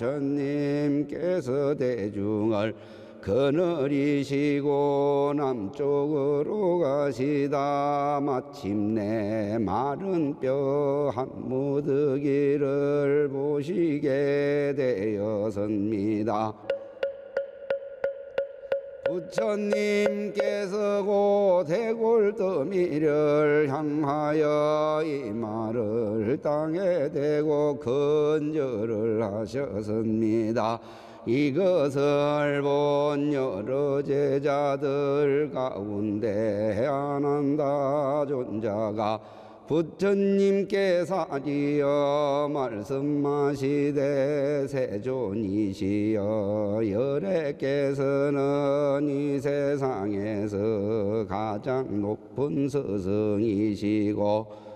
부처님께서 대중을 거느리시고 남쪽으로 가시다 마침내 마른 뼈 한 무더기를 보시게 되었습니다. 부처님께서 고 대골더미를 향하여 이 말을 땅에 대고 건절을 하셨습니다. 이것을 본 여러 제자들 가운데 아난다 존자가 부처님께서 하지어 말씀하시되 세존이시여 열애께서는 이 세상에서 가장 높은 스승이시고